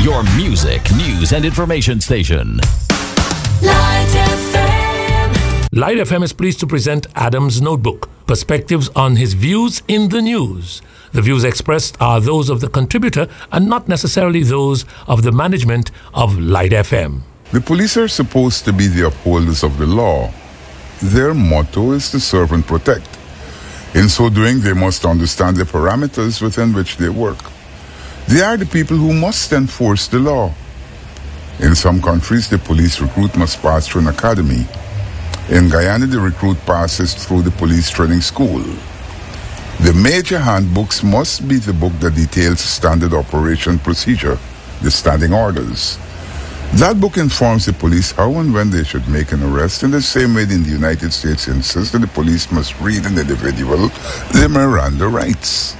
Your music, news, and information station. Light FM. Light FM is pleased to present Adam's Notebook, perspectives on his views in the news. The views expressed are those of the contributor and not necessarily those of the management of Light FM. The police are supposed to be the upholders of the law. Their motto is to serve and protect. In so doing, they must understand the parameters within which they work. They are the people who must enforce the law. In some countries, the police recruit must pass through an academy. In Guyana, the recruit passes through the police training school. The major handbooks must be the book that details standard operation procedure, the standing orders. That book informs the police how and when they should make an arrest, in the same way in the United States insists that the police must read an individual the Miranda rights.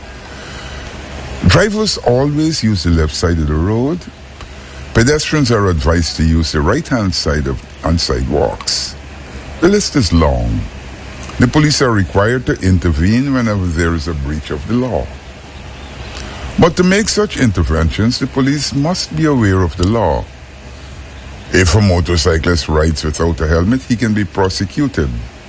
Drivers always use the left side of the road. Pedestrians are advised to use the right-hand side on sidewalks. The list is long. The police are required to intervene whenever there is a breach of the law. But to make such interventions, the police must be aware of the law. If a motorcyclist rides without a helmet, he can be prosecuted.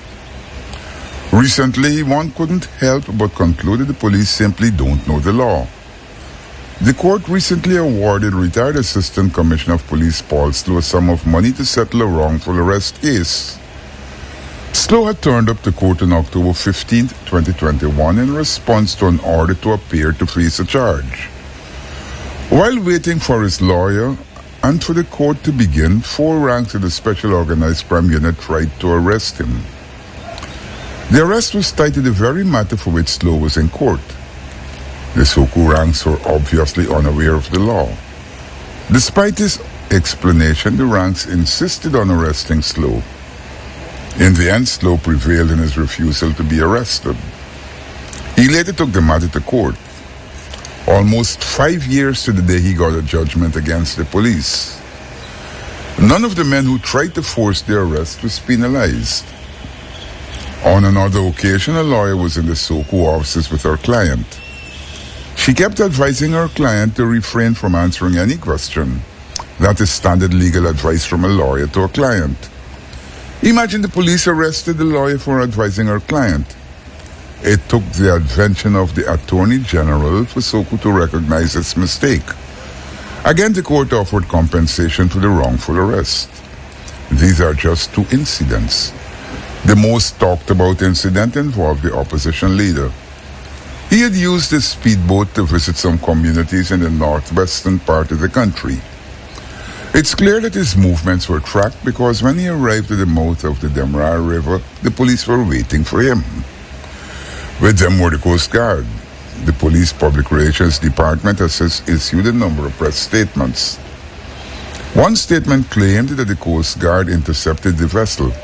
Recently, one couldn't help but conclude that the police simply don't know the law. The court recently awarded retired Assistant Commissioner of Police Paul Slow a sum of money to settle a wrongful arrest case. Slow had turned up to court on October 15, 2021 in response to an order to appear to face a charge. While waiting for his lawyer and for the court to begin, 4 ranks of the Special Organized Crime Unit tried to arrest him. The arrest was tied to the very matter for which Slow was in court. The Soku ranks were obviously unaware of the law. Despite his explanation, the ranks insisted on arresting Slow. In the end, Slow prevailed in his refusal to be arrested. He later took the matter to court. Almost 5 years to the day he got a judgment against the police. None of the men who tried to force the arrest was penalized. On another occasion, a lawyer was in the Soku offices with her client. She kept advising her client to refrain from answering any question. That is standard legal advice from a lawyer to a client. Imagine the police arrested the lawyer for advising her client. It took the intervention of the Attorney General for Soku to recognize its mistake. Again, the court offered compensation for the wrongful arrest. These are just 2 incidents. The most talked about incident involved the opposition leader. He had used his speedboat to visit some communities in the northwestern part of the country. It's clear that his movements were tracked because when he arrived at the mouth of the Demerara River, the police were waiting for him. With them were the Coast Guard. The Police Public Relations Department has issued a number of press statements. One statement claimed that the Coast Guard intercepted the vessel